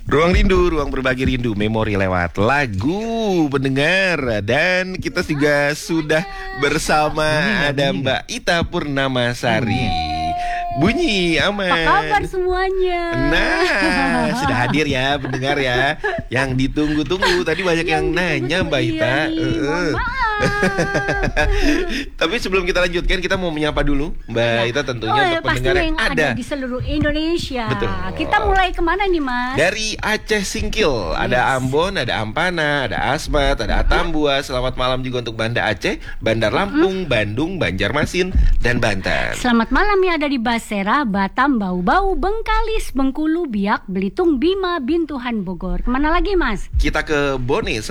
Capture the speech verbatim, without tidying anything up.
Ruang Rindu, ruang berbagi rindu, memori lewat lagu pendengar. Dan kita juga sudah bersama ada Mbak Ita Purnamasari. Bunyi aman. Apa kabar semuanya? Nah, sudah hadir ya pendengar ya. Yang ditunggu-tunggu. Tadi banyak yang, yang nanya Mbak Ita. Iya, Tapi sebelum kita lanjutkan, kita mau menyapa dulu Mbak Ita tentunya, oh, untuk pendengar yang ada. ada di seluruh Indonesia. Betul. Kita mulai kemana nih Mas? Dari Aceh Singkil, yes. Ada Ambon, ada Ampana, ada Asmat, ada Atambua. Selamat malam juga untuk Banda Aceh, Bandar Lampung, Bandung, Banjarmasin, dan Banten. Selamat malam ya ada di Basera, Batam, Bau-Bau, Bengkalis, Bengkulu, Biak, Belitung, Bima, Bintuhan, Bogor. Kemana lagi Mas? Kita ke Bone.